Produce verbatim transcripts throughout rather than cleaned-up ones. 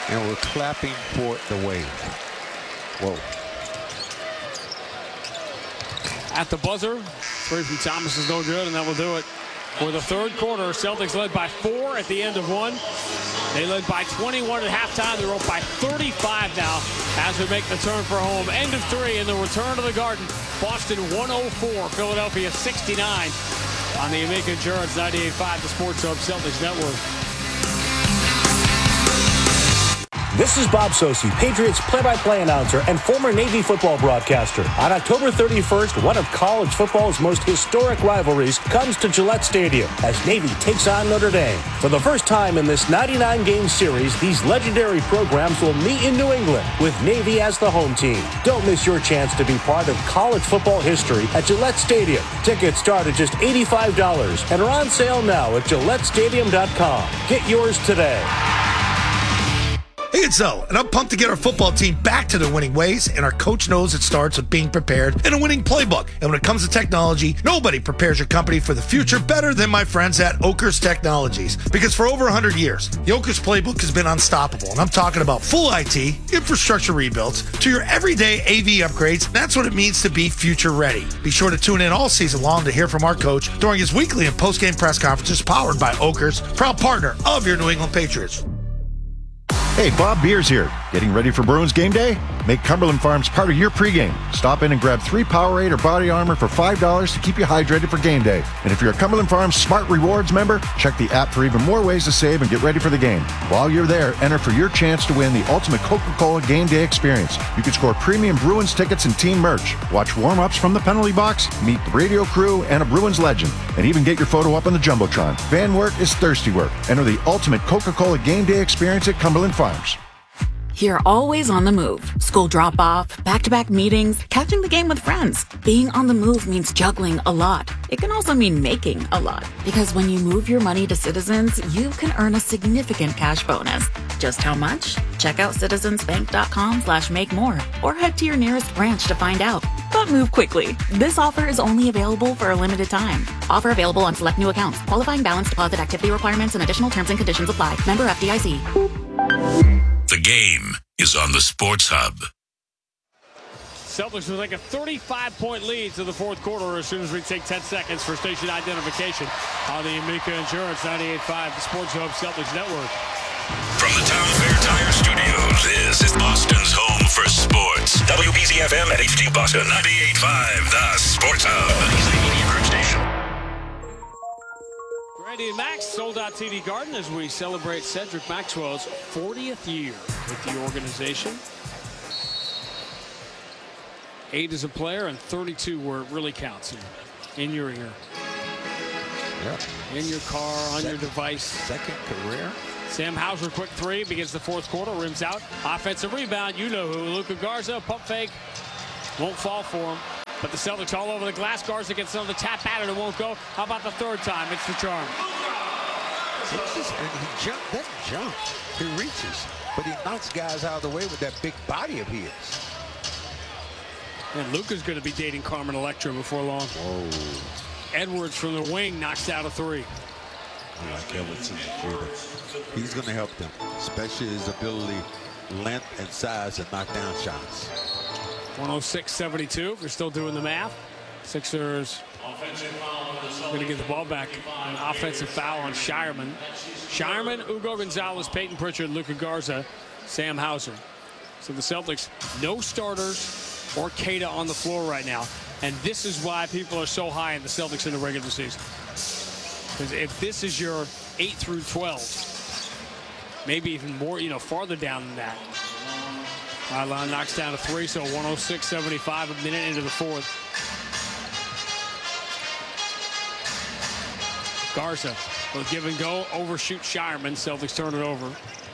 And we're clapping for the wave. Whoa. At the buzzer, three from Thomas is no good, and that will do it. For the third quarter, Celtics led by four at the end of one. They led by twenty-one at halftime. They're up by thirty-five now as we make the turn for home. End of three in the return to the Garden. Boston one oh four, Philadelphia sixty-nine on the Amica Insurance ninety-eight point five, the Sports Hub Celtics Network. This is Bob Socci, Patriots play-by-play announcer and former Navy football broadcaster. On October thirty-first, one of college football's most historic rivalries comes to Gillette Stadium as Navy takes on Notre Dame. For the first time in this ninety-nine game series, these legendary programs will meet in New England with Navy as the home team. Don't miss your chance to be part of college football history at Gillette Stadium. Tickets start at just eighty-five dollars and are on sale now at Gillette Stadium dot com. Get yours today. Hey, it's Zoe, and I'm pumped to get our football team back to their winning ways, and our coach knows it starts with being prepared and a winning playbook. And when it comes to technology, nobody prepares your company for the future better than my friends at Oakers Technologies. Because for over one hundred years, the Oakers playbook has been unstoppable, and I'm talking about full I T, infrastructure rebuilds, to your everyday A V upgrades. That's what it means to be future ready. Be sure to tune in all season long to hear from our coach during his weekly and post-game press conferences powered by Oakers, proud partner of your New England Patriots. Hey, Bob Beers here. Getting ready for Bruins game day? Make Cumberland Farms part of your pregame. Stop in and grab three Powerade or Body Armor for five dollars to keep you hydrated for game day. And if you're a Cumberland Farms Smart Rewards member, check the app for even more ways to save and get ready for the game. While you're there, enter for your chance to win the ultimate Coca-Cola game day experience. You can score premium Bruins tickets and team merch, watch warm-ups from the penalty box, meet the radio crew and a Bruins legend, and even get your photo up on the Jumbotron. Fan work is thirsty work. Enter the ultimate Coca-Cola game day experience at Cumberland Farms. You're always on the move. School drop-off, back-to-back meetings, catching the game with friends. Being on the move means juggling a lot. It can also mean making a lot. Because when you move your money to Citizens, you can earn a significant cash bonus. Just how much? Check out citizensbank.com slash make more or head to your nearest branch to find out. But move quickly. This offer is only available for a limited time. Offer available on select new accounts. Qualifying balance deposit activity requirements and additional terms and conditions apply. Member F D I C. The game is on the Sports Hub. Celtics will take a thirty-five point lead to the fourth quarter as soon as we take ten seconds for station identification on the Amica Insurance ninety-eight point five, the Sports Hub Celtics Network. From the Town Fair Tire Studios, this is Boston's home for sports. W B Z F M at H D Boston ninety-eight point five, the Sports Hub. He's the Media Group station. Randy and Max, sold out T D Garden as we celebrate Cedric Maxwell's fortieth year with the organization. Eight as a player and thirty-two where it really counts in, in your ear. Yep. In your car, on second, your device. Second career. Sam Hauser, quick three, begins the fourth quarter, rims out. Offensive rebound, you know who. Luka Garza, pump fake. Won't fall for him. But the Celtics all over the glass. Garza gets on the tap at it, it won't go. How about the third time? It's the charm. It's just, and he jump, doesn't jump. He reaches, but he knocks guys out of the way with that big body of his. And Luka's going to be dating Carmen Electra before long. Whoa. Edwards from the wing knocks out a three. I like Edwards. He's going to help them, especially his ability, length, and size to knock down shots. one oh six seventy-two. If you're still doing the math. Sixers going to get the ball back. An offensive foul on Shireman. Shireman, Ugo Gonzalez, Peyton Pritchard, Luka Garza, Sam Hauser. So the Celtics, no starters or Queta on the floor right now. And this is why people are so high in the Celtics in the regular season. Because if this is your eight through twelve, maybe even more, you know, farther down than that. Rylan knocks down a three, so one oh six seventy-five, a minute into the fourth. Garza will give and go, overshoot Shireman. Celtics turn it over.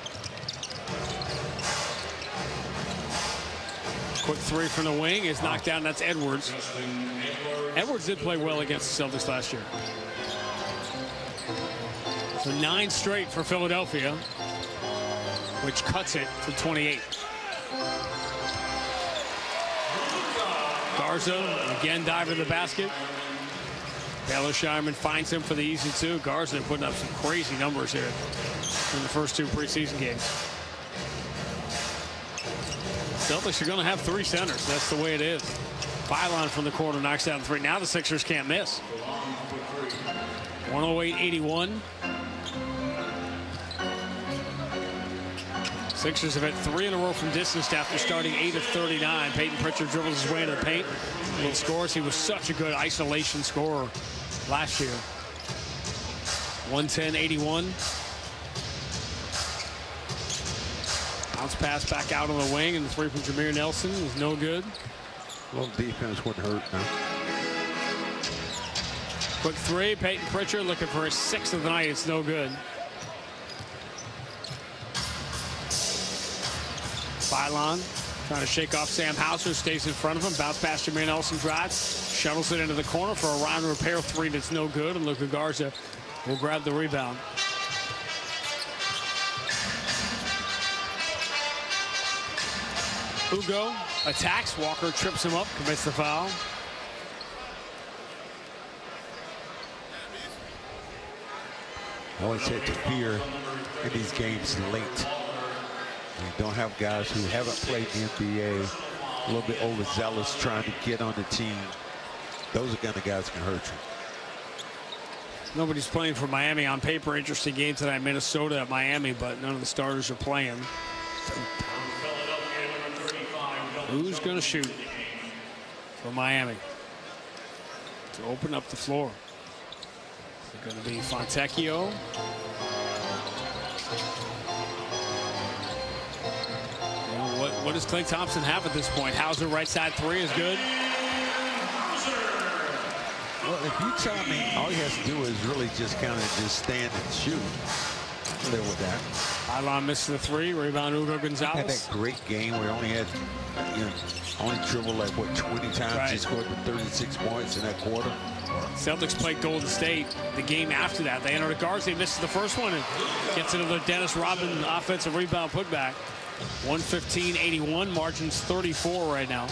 Quick three from the wing is knocked down. That's Edwards. Edwards did play well against the Celtics last year. So nine straight for Philadelphia, which cuts it to twenty-eight. Garza again diving the basket. Baylor Shireman finds him for the easy two. Garza putting up some crazy numbers here in the first two preseason games. Celtics are going to have three centers. That's the way it is. Phylon from the corner knocks down three. Now the Sixers can't miss. one oh eight eighty-one. Sixers have had three in a row from distance after starting eight of thirty-nine. Peyton Pritchard dribbles his way into the paint. Little scores. He was such a good isolation scorer last year. one ten eighty-one. Bounce pass back out on the wing, and the three from Jameer Nelson is no good. A little defense wouldn't hurt now. Quick three. Peyton Pritchard looking for his sixth of the night. It's no good. Phylon trying to shake off Sam Hauser, stays in front of him. Bounce past Jameer Nelson, drives, shuttles it into the corner for a round repair three that's no good, and Luka Garza will grab the rebound. Ugo attacks. Walker trips him up, commits the foul. I always hate to fear in these games late. You don't have guys who haven't played in the N B A, a little bit overzealous trying to get on the team. Those are the kind of guys that can hurt you. Nobody's playing for Miami. On paper, interesting game tonight. Minnesota at Miami, but none of the starters are playing. Who's going to shoot for Miami to open up the floor? Is it going to be Fontecchio? What, what does Klay Thompson have at this point? Hauser right side three is good. Well, if you tell me all he has to do is really just kind of just stand and shoot, I'll live with that. Phylon misses the three. Rebound Ugo Gonzalez. Had that great game where he only had, you know, only dribbled like what twenty times. Right. He scored the thirty-six points in that quarter. Celtics played Golden State the game after that. They entered a guards. They misses the first one and gets another Dennis Rodman offensive rebound putback. one fifteen eighty-one, margins thirty-four right now.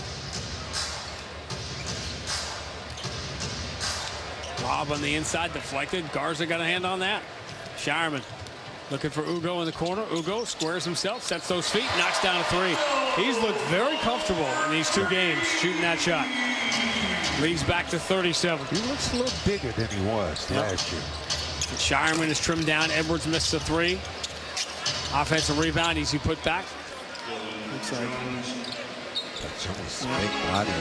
Lob on the inside, deflected. Garza got a hand on that. Shireman looking for Ugo in the corner. Ugo squares himself, sets those feet, knocks down a three. He's looked very comfortable in these two games shooting that shot. Leads back to thirty-seven. He looks a little bigger than he was yep. last year. Shireman is trimmed down. Edwards missed the three. Offensive rebound, easy put back. Looks like that's almost yeah. big body.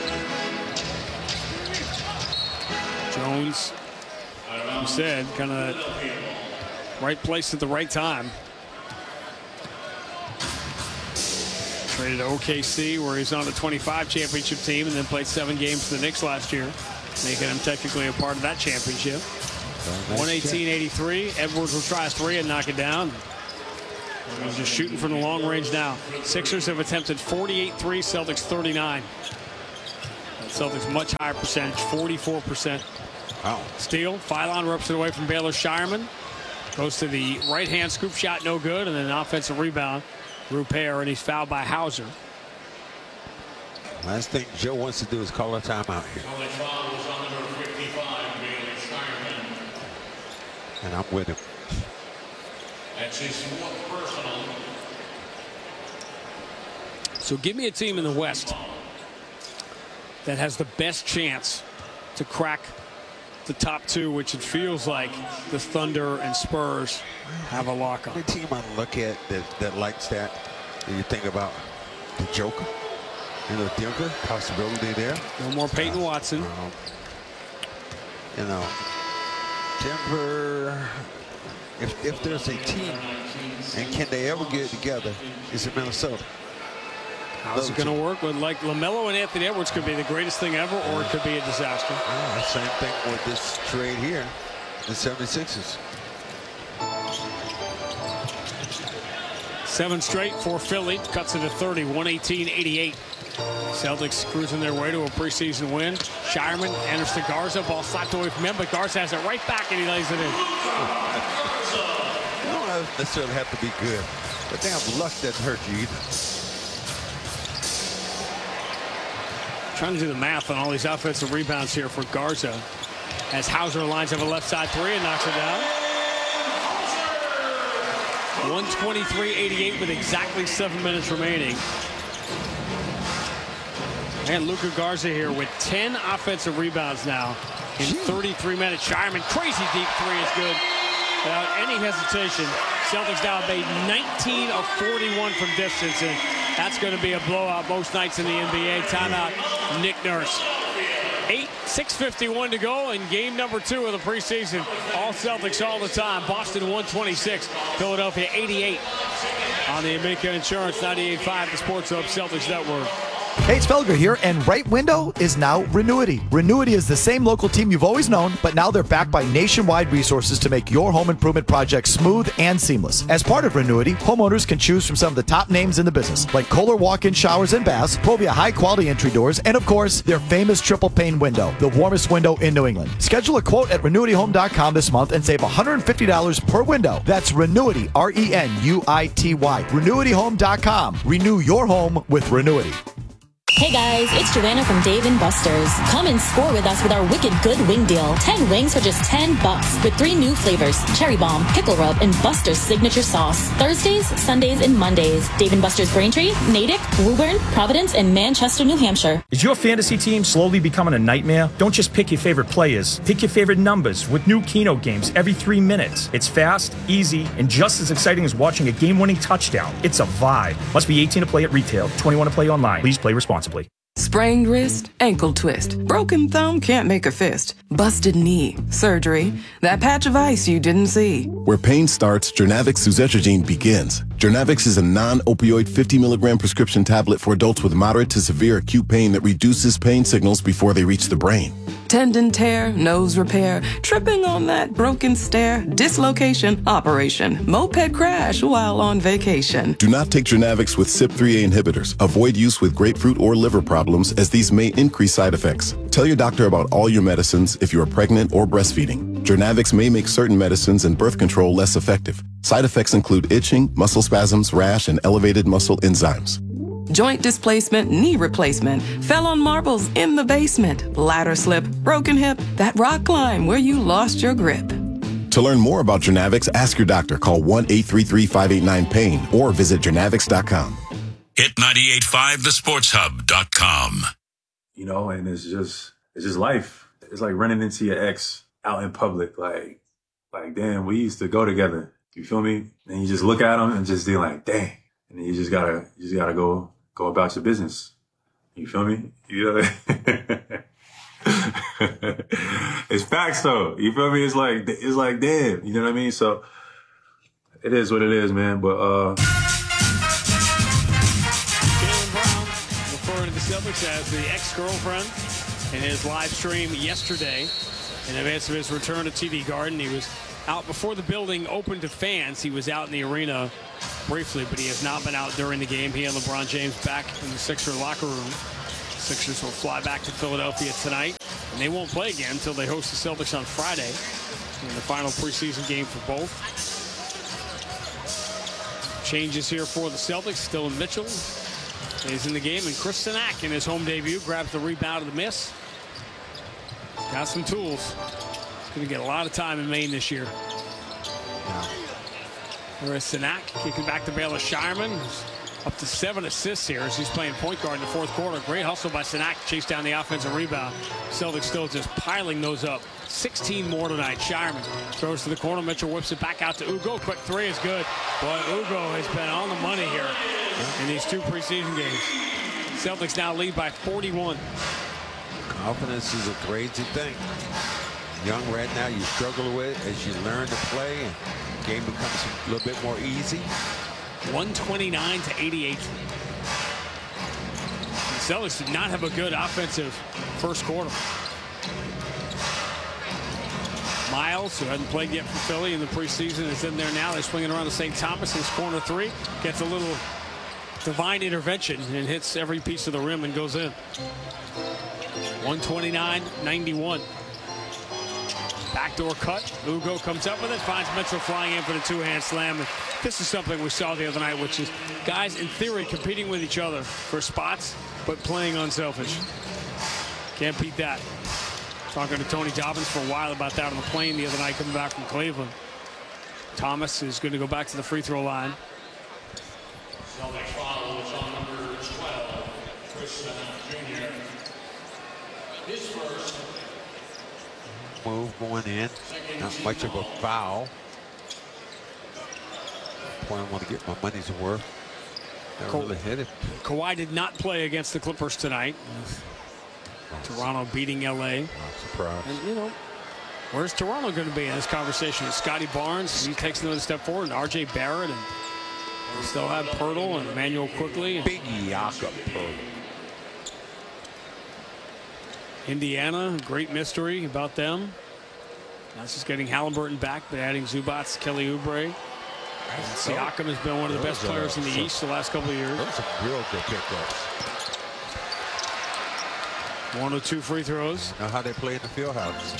Jones, you said, kind of right place at the right time. Traded to O K C, where he's on the twenty-five championship team, and then played seven games for the Knicks last year, making him technically a part of that championship. one eighteen eighty-three. Edwards will try a three and knock it down. He's just shooting from the long range now. Sixers have attempted forty-eight threes, Celtics thirty-nine. Celtics much higher percentage, forty-four percent. Wow. Steal. Phylon rips it away from Baylor Shireman. Goes to the right-hand scoop shot, no good, and then an offensive rebound. Rupert, and he's fouled by Hauser. Last thing Joe wants to do is call a timeout here. And I'm with him. So give me a team in the West that has the best chance to crack the top two, which it feels like the Thunder and Spurs have a lock on. Any team I look at that, that likes that, and you think about the Joker, you know, Denver, possibility there. No more Peyton uh, Watson. Um, you know, Denver, if, if there's a team, and can they ever get it together, it's in Minnesota. How's it going to work? With like LaMelo and Anthony Edwards could be the greatest thing ever, or it could be a disaster. Yeah, same thing with this trade here, the seventy-sixers. Seven straight for Philly, cuts it to thirty, one eighteen eighty-eight. Celtics cruising their way to a preseason win. Shireman enters to Garza, ball slapped away from him, but Garza has it right back and he lays it in. You don't necessarily have to be good, but damn luck doesn't hurt you either. Trying to do the math on all these offensive rebounds here for Garza as Hauser lines up a left side three and knocks it down. one twenty-three eighty-eight with exactly seven minutes remaining. And Luka Garza here with ten offensive rebounds now in thirty-three minutes. Shireman, crazy deep three is good. Without any hesitation, Celtics now made nineteen of forty-one from distance, and that's going to be a blowout most nights in the N B A. Timeout, Nick Nurse. Eight, six fifty-one to go in game number two of the preseason. All Celtics all the time. Boston one twenty-six, Philadelphia eighty-eight. On the Amica Insurance ninety-eight point five, the Sports Hub Celtics Network. Hey, it's Felger here, and Right Window is now Renuity. Renuity is the same local team you've always known, but now they're backed by nationwide resources to make your home improvement project smooth and seamless. As part of Renuity, homeowners can choose from some of the top names in the business, like Kohler walk-in showers and baths, Provia high-quality entry doors, and of course, their famous triple-pane window, the warmest window in New England. Schedule a quote at renuity home dot com this month and save one hundred fifty dollars per window. That's Renuity, R E N U I T Y. renuity home dot com. Renew your home with Renuity. Hey guys, it's Joanna from Dave and Buster's. Come and score with us with our wicked good wing deal. ten wings for just ten bucks with three new flavors, Cherry Bomb, Pickle Rub, and Buster's signature sauce. Thursdays, Sundays, and Mondays. Dave and Buster's Braintree, Natick, Woburn, Providence, and Manchester, New Hampshire. Is your fantasy team slowly becoming a nightmare? Don't just pick your favorite players. Pick your favorite numbers with new Keno games every three minutes. It's fast, easy, and just as exciting as watching a game-winning touchdown. It's a vibe. Must be eighteen to play at retail, twenty-one to play online. Please play responsibly. Sprained wrist, ankle twist, broken thumb, can't make a fist, busted knee, surgery, that patch of ice you didn't see. Where pain starts, Jernavix suzetrigine begins. Jernavix is a non-opioid fifty milligram prescription tablet for adults with moderate to severe acute pain that reduces pain signals before they reach the brain. Tendon tear, nose repair, tripping on that broken stair, dislocation, operation, moped crash while on vacation. Do not take Jernavix with C Y P three A inhibitors. Avoid use with grapefruit or liver problems, as these may increase side effects. Tell your doctor about all your medicines if you are pregnant or breastfeeding. Jernavix may make certain medicines and birth control less effective. Side effects include itching, muscle spasms, rash, and elevated muscle enzymes. Joint displacement, knee replacement, fell on marbles in the basement, ladder slip, broken hip, that rock climb where you lost your grip. To learn more about Jernavix, ask your doctor. Call one eight three three, five eight nine, pain or visit jernavix dot com. Hit ninety-eight point five the sports hub dot com. You know, and it's just, it's just life. It's like running into your ex out in public. Like, like, damn, we used to go together. You feel me? And you just look at them and just be like, dang. And then you just gotta, you just gotta go, go about your business. You feel me? You know? It's facts though. You feel me? It's like, it's like, damn. You know what I mean? So it is what it is, man. But, uh, Jaylen Brown referring to the Celtics as the ex-girlfriend in his live stream yesterday in advance of his return to T D Garden. He was out before the building opened to fans. He was out in the arena briefly, but he has not been out during the game. He and LeBron James back in the Sixer locker room. Sixers will fly back to Philadelphia tonight, and they won't play again until they host the Celtics on Friday in the final preseason game for both. Changes here for the Celtics. Still in Mitchell is in the game, and Chris Sinak in his home debut grabs the rebound of the miss. Got some tools. Going to get a lot of time in Maine this year. Whereas Sinak kicking back to Baylor Shireman, up to seven assists here as he's playing point guard in the fourth quarter. Great hustle by Sinak to chase down the offensive rebound. Celtics still just piling those up. sixteen more tonight. Shireman throws to the corner. Mitchell whips it back out to Ugo. Quick three is good. Boy, Ugo has been on the money here in these two preseason games. Celtics now lead by forty-one. Confidence is a crazy thing. Young right now, you struggle with as you learn to play, and the game becomes a little bit more easy. one twenty-nine to eighty-eight. The Celtics did not have a good offensive first quarter. Miles, who hadn't played yet for Philly in the preseason, is in there now. They're swinging around to Saint Thomas. His corner three gets a little divine intervention and hits every piece of the rim and goes in. one twenty-nine ninety-one. Backdoor cut. Ugo comes up with it, finds Mitchell flying in for the two-hand slam. And this is something we saw the other night, which is guys, in theory, competing with each other for spots, but playing unselfish. Can't beat that. Talking to Tony Dobbins for a while about that on the plane the other night coming back from Cleveland. Thomas is going to go back to the free throw line. Move going in. Not much of a foul. I want to get my money's worth. Never really hit it. Kawhi did not play against the Clippers tonight. Toronto beating L A. Not surprised. And, you know, where's Toronto going to be in this conversation? Scotty Barnes, he takes another step forward, and R J Barrett, and we still have Pirtle and Emmanuel Quickly. And Big Yaka Pirtle. Indiana, great mystery about them. Not just getting Halliburton back, but adding Zubats, Kelly Oubre. And Siakam has been one of the best players in the East the last couple of years. Those are real good pickups. One or two free throws. You know how they play in the field house.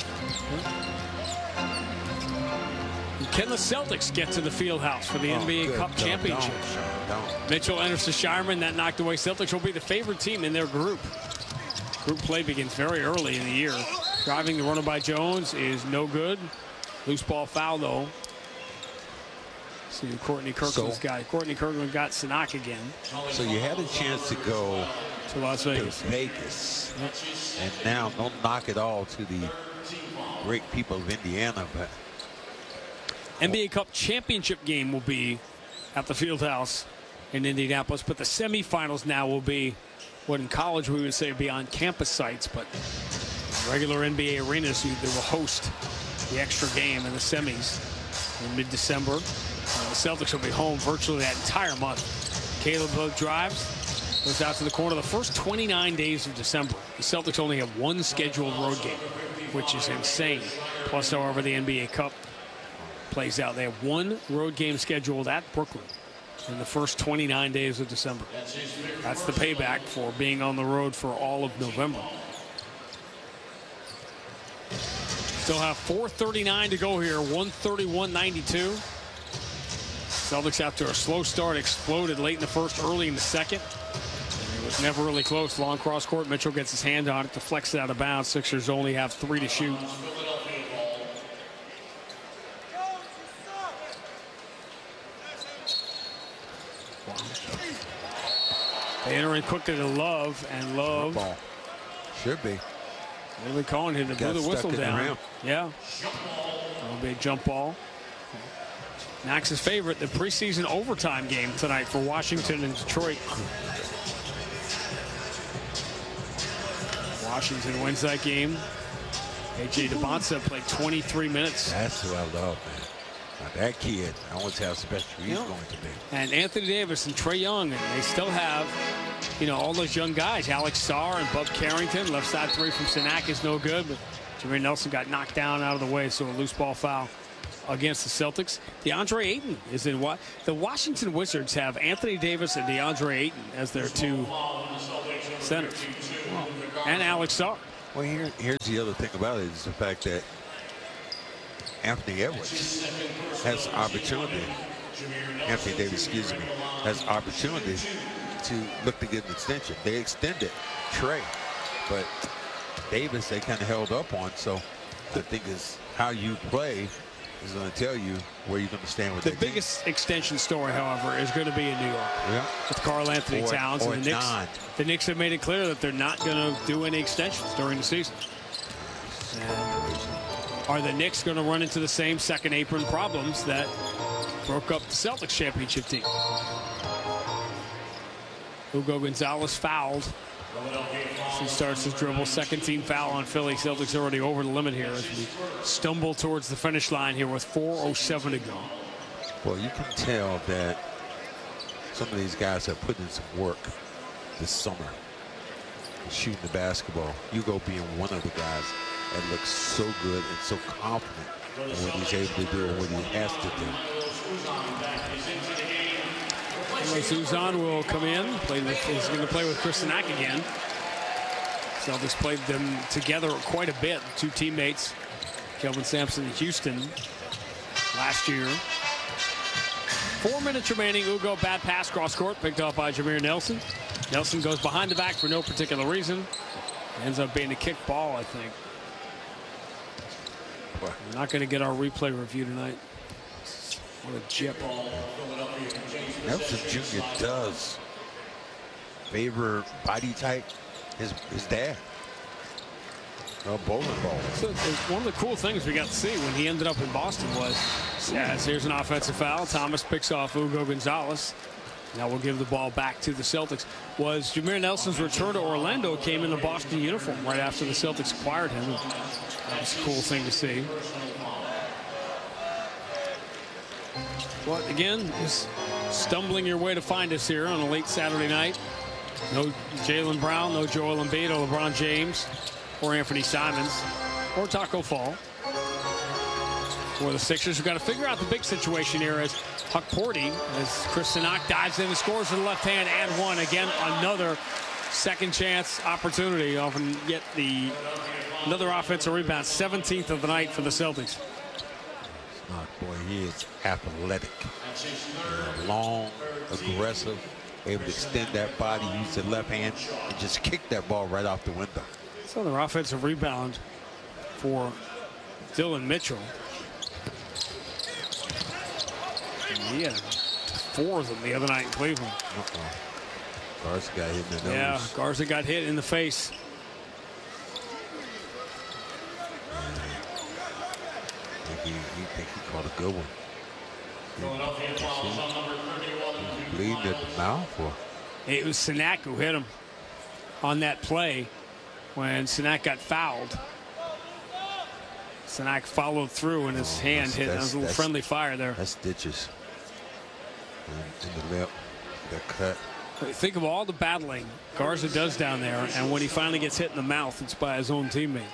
Can the Celtics get to the field house for the oh, N B A good. Cup Don't, championship? Don't, don't. Mitchell enters to Shireman. That knocked away. Celtics will be the favorite team in their group. Group play begins very early in the year. Driving the runner by Jones is no good. Loose ball foul, though. See who Courtney Kirkland's So- got. Courtney Kirkland got Sanak again. So you had a chance to go to Las Vegas. To Vegas. And now don't knock it all to the great people of Indiana, but N B A Cup championship game will be at the field house in Indianapolis, but the semifinals now will be what in college we would say would be on campus sites, but regular N B A arenas, you, they will host the extra game in the semis in mid-December. Uh, the Celtics will be home virtually that entire month. Caleb Hood drives, goes out to the corner. The first twenty-nine days of December, the Celtics only have one scheduled road game, which is insane. Plus, however, the N B A Cup plays out. They have one road game scheduled at Brooklyn in the first twenty-nine days of December. That's the payback for being on the road for all of November. Still have four thirty-nine to go here, one thirty-one ninety-two. Celtics, after a slow start, exploded late in the first, early in the second. It was never really close. Long cross court. Mitchell gets his hand on it, deflects it out of bounds. Sixers only have three to shoot. They enter in quickly to Love, and Love ball. Should be. They've been calling him to blow the whistle down. The yeah. That'll be a jump ball. Max's favorite, the preseason overtime game tonight for Washington and Detroit. Washington wins that game. A J DeBonsa played twenty-three minutes. That's what I love, man. Now that kid, I want to how special he's Yeah. going to be. And Anthony Davis and Trae Young, and they still have, you know, all those young guys. Alex Sarr and Bub Carrington. Left side three from Sanak is no good, but Jameer Nelson got knocked down out of the way, so a loose ball foul against the Celtics. DeAndre Ayton is in what? The Washington Wizards have Anthony Davis and DeAndre Ayton as their two centers. And Alex Sarr. Well, here, here's the other thing about it is the fact that Anthony Edwards has opportunity. Anthony Davis, excuse me, has opportunity to look to get an extension. They extended Trae, but Davis they kind of held up on. So I think is how you play is going to tell you where you're going to stand with The that biggest team. extension story, however, is going to be in New York. Yeah. With Karl Anthony Or- Towns. or and the Knicks, not. the Knicks have made it clear that they're not going to do any extensions during the season. And are the Knicks going to run into the same second apron problems that broke up the Celtics championship team? Hugo Gonzalez fouled. He starts his dribble. Second team foul on Philly. Celtics already over the limit here as we stumble towards the finish line here with four oh seven to go. Well, you can tell that some of these guys have put in some work this summer. Shooting the basketball. Hugo being one of the guys that looks so good and so confident in what he's able to do and what he has to do. Suzan will come in. Play with, he's going to play with Chris Sanak again. Celtics played them together quite a bit. Two teammates, Kelvin Sampson and Houston, last year. Four minutes remaining. Ugo, bad pass, cross court, picked off by Jameer Nelson. Nelson goes behind the back for no particular reason. Ends up being a kick ball, I think. We're not going to get our replay review tonight. What a chip. Nelson Junior does favorite body type, his, his dad. A bowling ball. So one of the cool things we got to see when he ended up in Boston was, yes, here's an offensive foul. Thomas picks off Hugo Gonzalez. Now we'll give the ball back to the Celtics. Was Jameer Nelson's return to Orlando came in the Boston uniform right after the Celtics acquired him. That was a cool thing to see. But again, just stumbling your way to find us here on a late Saturday night. No Jaylen Brown, no Joel Embiid, or LeBron James, or Anthony Simons, or Taco Fall. For the Sixers, we've got to figure out the big situation here as Huck Porty, as Chris Sinak dives in and scores with the left hand and one. Again, another second chance opportunity. Often get the another offensive rebound, seventeenth of the night for the Celtics. Oh, boy, he is athletic. Uh, long, aggressive, able to extend that body, use the left hand, and just kick that ball right off the window. It's another offensive rebound for Dylan Mitchell. And he had four of them the other night in Cleveland. Uh-oh. Garza got hit in the nose. Yeah, Garza got hit in the face. He, he think he caught a good one. He, bleeding at the mouth. Or? It was Sinak who hit him on that play when Sinak got fouled. Sinak followed through and his oh, hand that's, hit that's, a little friendly fire there. That's stitches. In, in the lip, that cut. Think of all the battling Garza does down there, and when he finally gets hit in the mouth, it's by his own teammate.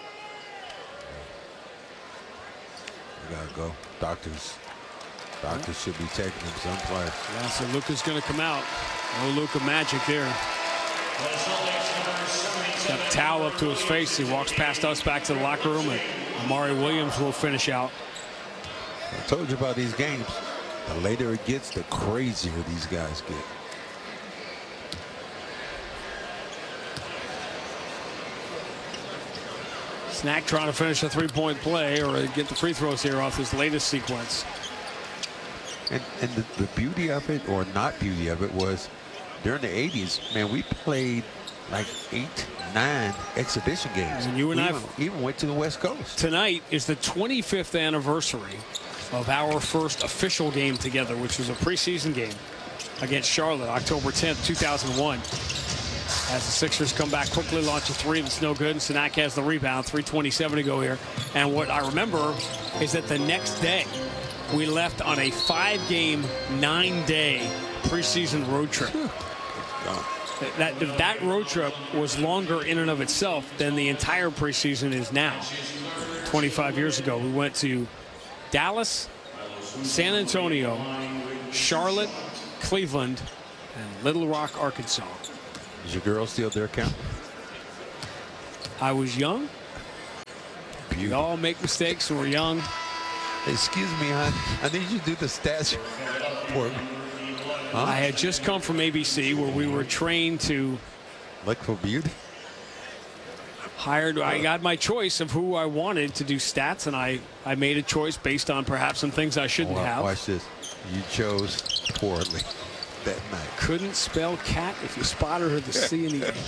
You gotta go. Doctors. Doctors should be taking him someplace. Yeah, so Luka's gonna come out. No Luka magic there. Got a towel up to his face. He walks past us back to the locker room, and Amari Williams will finish out. I told you about these games. The later it gets, the crazier these guys get. Snack trying to finish a three-point play or get the free throws here off his latest sequence. And, and the, the beauty of it, or not beauty of it, was during the eighties, man, we played like eight, nine exhibition games. And you and we I even, even went to the West Coast. Tonight is the twenty-fifth anniversary of our first official game together, which was a preseason game against Charlotte, October tenth, two thousand one. As the Sixers come back quickly, launch a three that's no good, and Sinak has the rebound, three twenty-seven to go here. And what I remember is that the next day, we left on a five-game, nine-day preseason road trip. That, that road trip was longer in and of itself than the entire preseason is now. twenty-five years ago, we went to Dallas, San Antonio, Charlotte, Cleveland, and Little Rock, Arkansas. Is your girl still there, Count? I was young. Beauty. We all make mistakes when we're young. Excuse me, hon. I need you to do the stats for me. Huh? I had just come from A B C where we were trained to look for beauty. Hired. I got my choice of who I wanted to do stats, and I, I made a choice based on perhaps some things I shouldn't oh, have. Watch this. You chose poorly that night. Couldn't spell cat if you spotted her the C and the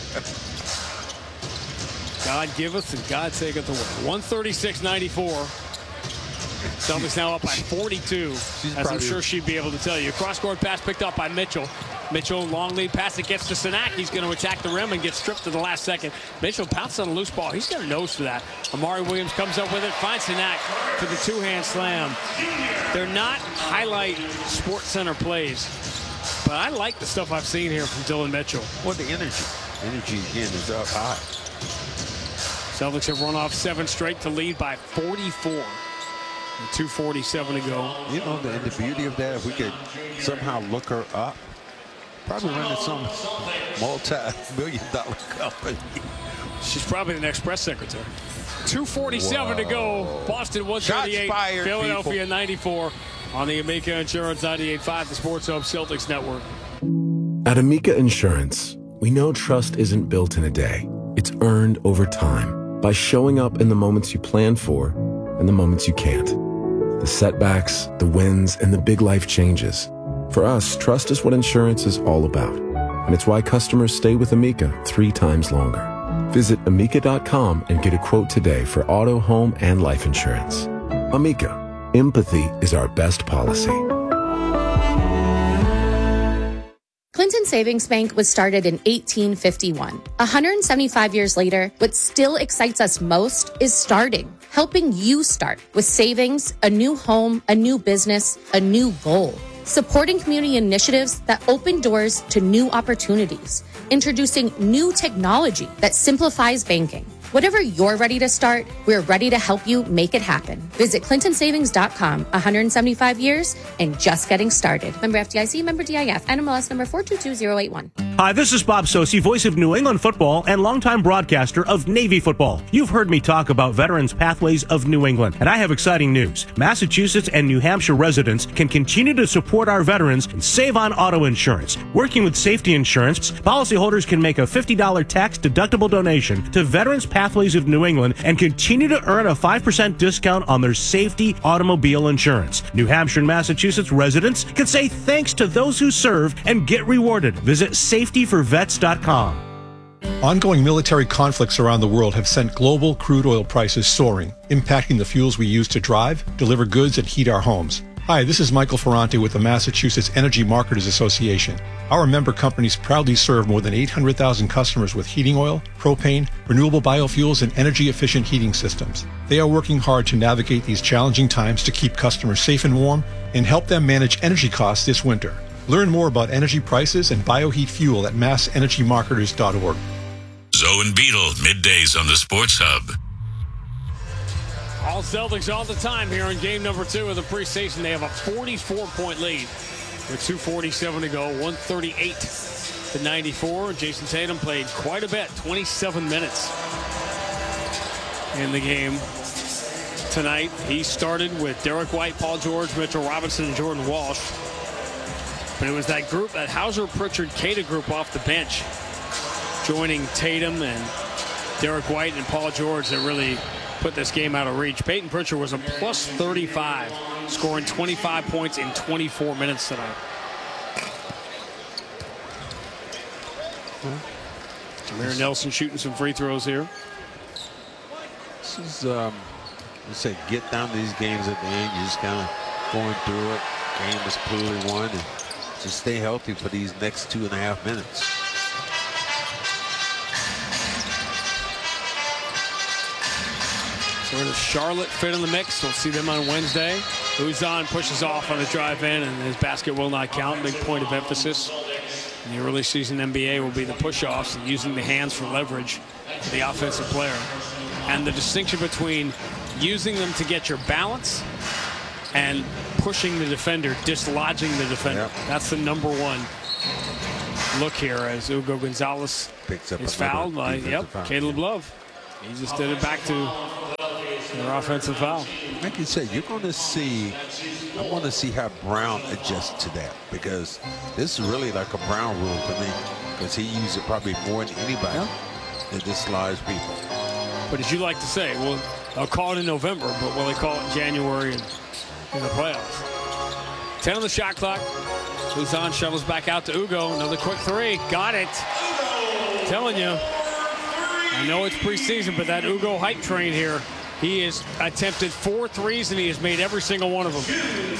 God giveth and God taketh away. one thirty-six ninety-four. Celtics now up by forty-two, She's as I'm sure she'd be able to tell you. Cross-court pass picked up by Mitchell. Mitchell, long lead pass. It gets to Sinak. He's going to attack the rim and get stripped to the last second. Mitchell pounced on a loose ball. He's got a nose for that. Amari Williams comes up with it, finds Sinak for the two-hand slam. They're not highlight Sports Center plays, but I like the stuff I've seen here from Dylan Mitchell. Well, the energy. Energy, again, is up high. Celtics have run off seven straight to lead by forty-four. two forty-seven to go. You know, the, and the beauty of that, if we could somehow look her up, probably running some multi-million dollar company. She's probably the next press secretary. two forty-seven Whoa. To go. Boston one thirty-eight. Fired, Philadelphia people. ninety-four on the Amica Insurance ninety-eight point five, the Sports Hub Celtics Network. At Amica Insurance, we know trust isn't built in a day. It's earned over time by showing up in the moments you plan for and the moments you can't. The setbacks, the wins, and the big life changes. For us, trust is what insurance is all about. And it's why customers stay with Amica three times longer. Visit amica dot com and get a quote today for auto, home, and life insurance. Amica, empathy is our best policy. Clinton Savings Bank was started in eighteen fifty-one. one hundred seventy-five years later, what still excites us most is starting, helping you start with savings, a new home, a new business, a new goal. Supporting community initiatives that open doors to new opportunities. Introducing new technology that simplifies banking. Whatever you're ready to start, we're ready to help you make it happen. Visit clinton savings dot com. one hundred seventy-five years and just getting started. Member F D I C, member D I F, N M L S number four two two zero eight one. Hi, this is Bob Sosi, voice of New England football and longtime broadcaster of Navy football. You've heard me talk about Veterans Pathways of New England, and I have exciting news. Massachusetts and New Hampshire residents can continue to support our veterans and save on auto insurance. Working with Safety Insurance, policyholders can make a fifty dollars tax-deductible donation to Veterans Pathways of New England and continue to earn a five percent discount on their safety automobile insurance. New Hampshire and Massachusetts residents can say thanks to those who serve and get rewarded. Visit safety for vets dot com. Ongoing military conflicts around the world have sent global crude oil prices soaring, impacting the fuels we use to drive, deliver goods, and heat our homes. Hi, this is Michael Ferrante with the Massachusetts Energy Marketers Association. Our member companies proudly serve more than eight hundred thousand customers with heating oil, propane, renewable biofuels, and energy-efficient heating systems. They are working hard to navigate these challenging times to keep customers safe and warm and help them manage energy costs this winter. Learn more about energy prices and bioheat fuel at mass energy marketers dot org. Zoe and Beetle, middays on the Sports Hub. All Celtics all the time here in game number two of the preseason. They have a forty-four point lead with two forty-seven to go, one thirty-eight to ninety-four. Jason Tatum played quite a bit, twenty-seven minutes in the game tonight. He started with Derek White, Paul George, Mitchell Robinson, and Jordan Walsh. But it was that group, that Hauser, Pritchard, Cada group off the bench, joining Tatum and Derek White and Paul George, that really put this game out of reach. Peyton Pritchard was a plus thirty-five, scoring twenty-five points in twenty-four minutes tonight. Jameer Nelson shooting some free throws here. This is, um, let's say, get down to these games at the end. You're just kind of going through it. Game is clearly won. And just stay healthy for these next two and a half minutes. So where does Charlotte fit in the mix? We'll see them on Wednesday. Uzan pushes off on the drive in, and his basket will not count. Big point of emphasis in the early season N B A will be the push-offs and using the hands for leverage for the offensive player. And the distinction between using them to get your balance and pushing the defender, dislodging the defender. Yep. That's the number one look here as Ugo Gonzalez Picks up is fouled by yep, foul. Caleb Love. He just did it back to their offensive foul. Like you said, you're going to see, I want to see how Brown adjusts to that, because this is really like a Brown rule for me, because he uses it probably more than anybody yeah. that dislodges people. But as you like to say, well, I'll call it in November, but will they call it in January and in the playoffs? ten on the shot clock. Uzan shovels back out to Ugo. Another quick three. Got it. I'm telling you. I know it's preseason, but that Ugo hype train here, he has attempted four threes, and he has made every single one of them.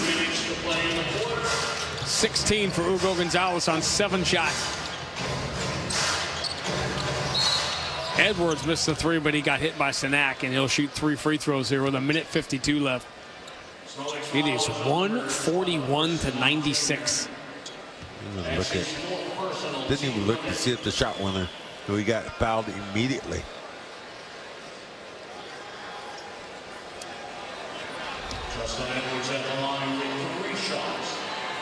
sixteen for Ugo Gonzalez on seven shots. Edwards missed the three, but he got hit by Sanak, and he'll shoot three free throws here with a minute fifty-two left. It is one forty-one to ninety-six. Look at, didn't even look to see if the shot winner, so he got fouled immediately. Justin Edwards at the line with three shots.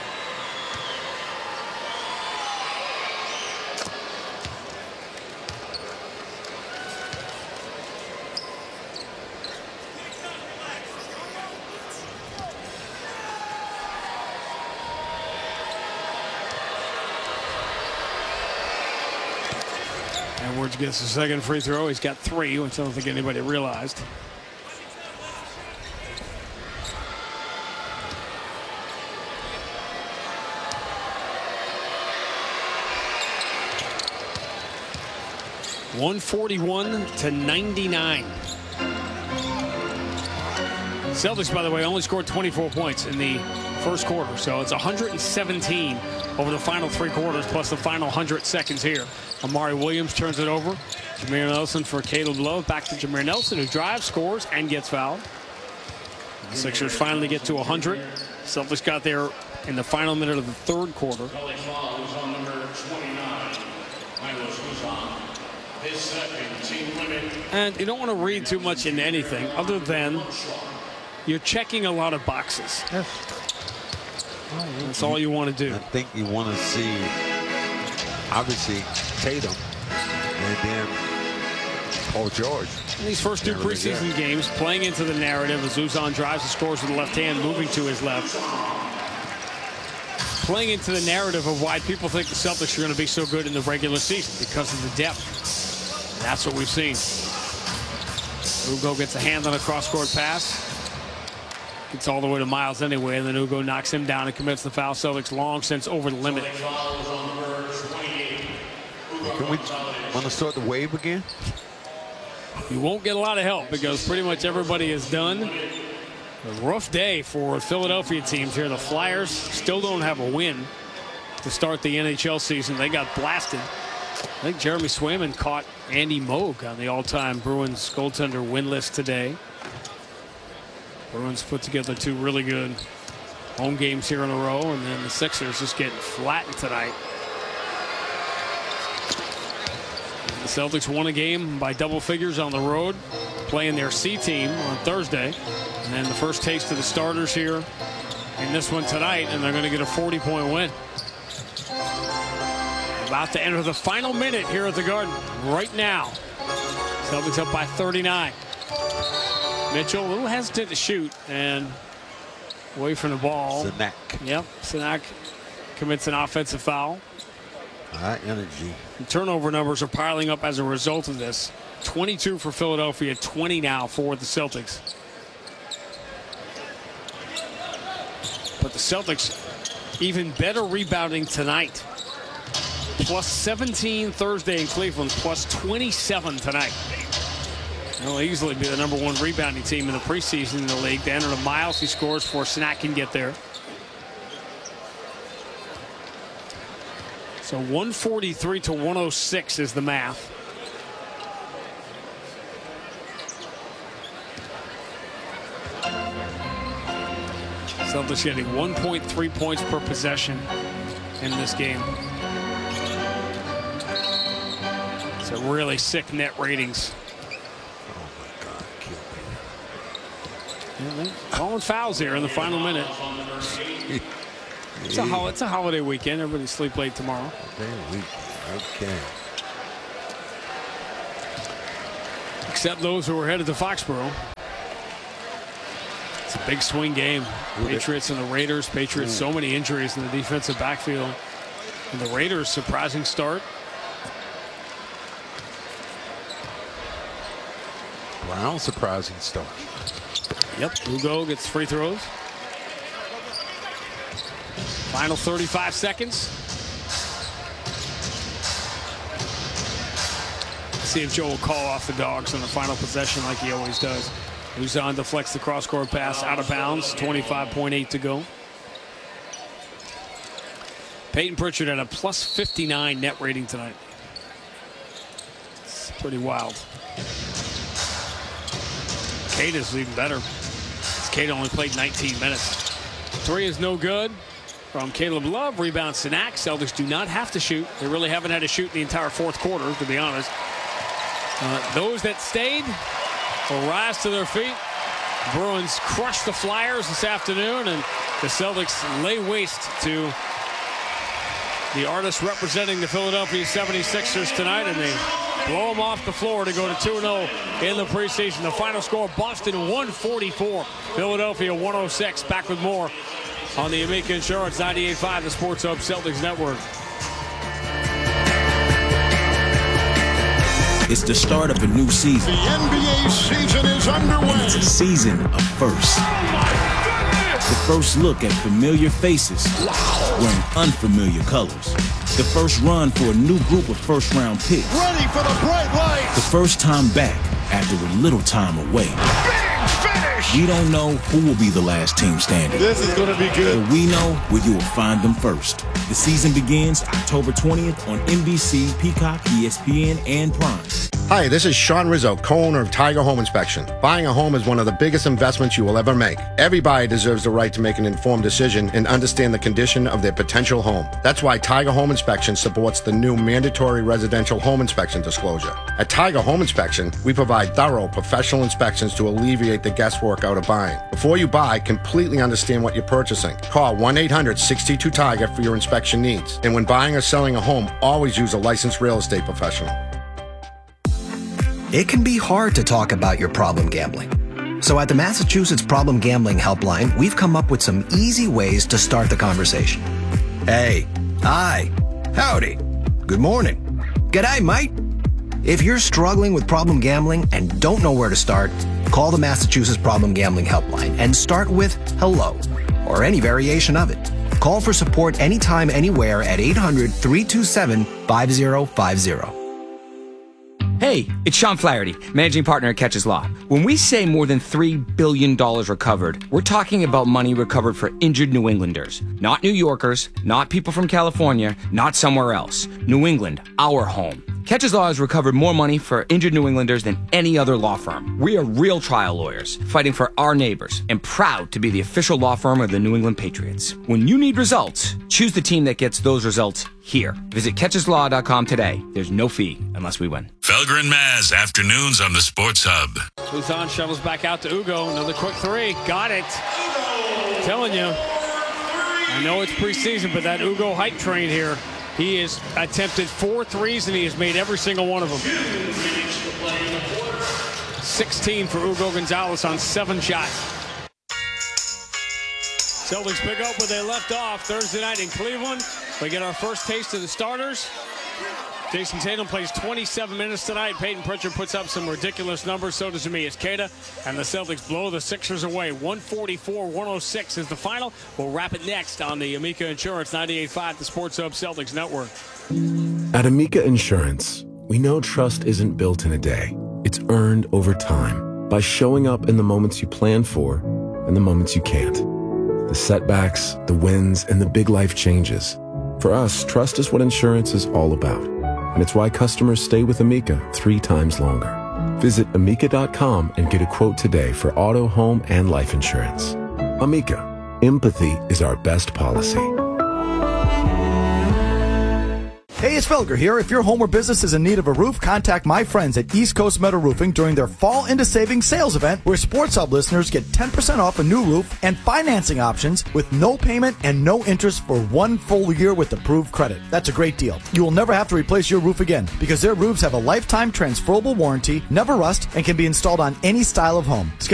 Edwards gets the second free throw. He's got three, which I don't think anybody realized. one forty-one to ninety-nine. Celtics, by the way, only scored twenty-four points in the first quarter, so it's one hundred seventeen over the final three quarters, plus the final one hundred seconds here. Amari Williams turns it over. Jameer Nelson for Caleb Love. Back to Jameer Nelson, who drives, scores, and gets fouled. The Sixers finally get to one hundred. Celtics got there in the final minute of the third quarter. And you don't want to read too much into anything other than you're checking a lot of boxes. That's all you want to do. I think you want to see, obviously, Tatum and then Paul George. In these first two preseason games, playing into the narrative as Uzan drives and scores with the left hand, moving to his left. Playing into the narrative of why people think the Celtics are going to be so good in the regular season because of the depth. And that's what we've seen. Ugo gets a hand on a cross-court pass. Gets all the way to Miles anyway, and then Ugo knocks him down and commits the foul. Celtics long since over the limit. Can we want to start the wave again? You won't get a lot of help because pretty much everybody is done. A rough day for Philadelphia teams here. The Flyers still don't have a win to start the N H L season. They got blasted. I think Jeremy Swayman caught Andy Moog on the all-time Bruins goaltender win list today. Bruins put together two really good home games here in a row, and then the Sixers just getting flattened tonight. The Celtics won a game by double figures on the road, playing their C team on Thursday. And then the first taste of the starters here in this one tonight, and they're going to get a forty point win. About to enter the final minute here at the Garden right now. Celtics up by thirty-nine. Mitchell, a little hesitant to shoot and away from the ball. Sanak. Yep, Sanak commits an offensive foul. High energy. The turnover numbers are piling up as a result of this. twenty-two for Philadelphia, twenty now for the Celtics. But the Celtics even better rebounding tonight. Plus seventeen Thursday in Cleveland, plus twenty-seven tonight. They'll easily be the number one rebounding team in the preseason in the league. They enter to Miles. He scores before Sanak can get there. So one forty-three to one oh six is the math. Celtics getting one point three points per possession in this game. It's a really sick net ratings. Yeah, calling fouls here in the final minute. It's a, ho it's a holiday weekend. Everybody sleep late tomorrow. Okay. Except those who are headed to Foxborough. It's a big swing game. Patriots and the Raiders. Patriots, so many injuries in the defensive backfield. And the Raiders, surprising start. Brown, surprising start. Yep, Ugo gets free throws. Final thirty-five seconds. See if Joe will call off the Dogs on the final possession like he always does. Uzan deflects the cross-court pass out of bounds. twenty-five point eight to go. Peyton Pritchard at a plus fifty-nine net rating tonight. It's pretty wild. Cade is even better. Cade only played nineteen minutes. Three is no good from Caleb Love. Rebound Sanak. Celtics do not have to shoot. They really haven't had to shoot in the entire fourth quarter, to be honest. Uh, those that stayed will rise to their feet. Bruins crushed the Flyers this afternoon, and the Celtics lay waste to the artists representing the Philadelphia seventy-sixers tonight, and they blow them off the floor to go to two and oh in the preseason. The final score, Boston one forty-four, Philadelphia one oh six. Back with more on the Amica Insurance ninety-eight point five, the Sports Hub Celtics Network. It's the start of a new season. The N B A season is underway. And it's a season of firsts. Oh my goodness! The first look at familiar faces wearing unfamiliar colors. The first run for a new group of first-round picks. Ready for the bright lights. The first time back after a little time away. Big finish. We don't know who will be the last team standing. This is going to be good. But we know where you will find them first. The season begins October twentieth on N B C, Peacock, E S P N, and Prime. Hi, this is Sean Rizzo, co-owner of Tiger Home Inspection. Buying a home is one of the biggest investments you will ever make. Every buyer deserves the right to make an informed decision and understand the condition of their potential home. That's why Tiger Home Inspection supports the new mandatory residential home inspection disclosure. At Tiger Home Inspection, we provide thorough professional inspections to alleviate the guesswork out of buying. Before you buy, completely understand what you're purchasing. Call one eight hundred six two Tiger for your inspection needs. And when buying or selling a home, always use a licensed real estate professional. It can be hard to talk about your problem gambling. So at the Massachusetts Problem Gambling Helpline, we've come up with some easy ways to start the conversation. Hey, hi, howdy, good morning, g'day, mate. If you're struggling with problem gambling and don't know where to start, call the Massachusetts Problem Gambling Helpline and start with hello, or any variation of it. Call for support anytime, anywhere at eight hundred, three two seven, five zero five zero. Hey, it's Sean Flaherty, managing partner at Catches Law. When we say more than three billion dollars recovered, we're talking about money recovered for injured New Englanders. Not New Yorkers, not people from California, not somewhere else. New England, our home. Catches Law has recovered more money for injured New Englanders than any other law firm. We are real trial lawyers, fighting for our neighbors, and proud to be the official law firm of the New England Patriots. When you need results, choose the team that gets those results here. Visit catches law dot com today. There's no fee unless we win. Felger and Maz, afternoons on the Sports Hub. Luzon shovels back out to Ugo. Another quick three. Got it. I'm telling you. I know it's preseason, but that Ugo hype train here. He has attempted four threes, and he has made every single one of them. sixteen for Ugo Gonzalez on seven shots. Celtics pick up where they left off Thursday night in Cleveland. We get our first taste of the starters. Jason Tatum plays twenty-seven minutes tonight. Peyton Pritchard puts up some ridiculous numbers. So does Amias Queta. And the Celtics blow the Sixers away. one forty-four one oh six is the final. We'll wrap it next on the Amica Insurance ninety-eight point five, the Sports Hub Celtics Network. At Amica Insurance, we know trust isn't built in a day. It's earned over time by showing up in the moments you plan for and the moments you can't. The setbacks, the wins, and the big life changes. For us, trust is what insurance is all about. And it's why customers stay with Amica three times longer. Visit amica dot com and get a quote today for auto, home, and life insurance. Amica, empathy is our best policy. Hey, it's Felger here. If your home or business is in need of a roof, contact my friends at East Coast Metal Roofing during their Fall Into Savings sales event, where Sports Hub listeners get ten percent off a new roof and financing options with no payment and no interest for one full year with approved credit. That's a great deal. You will never have to replace your roof again because their roofs have a lifetime transferable warranty, never rust, and can be installed on any style of home.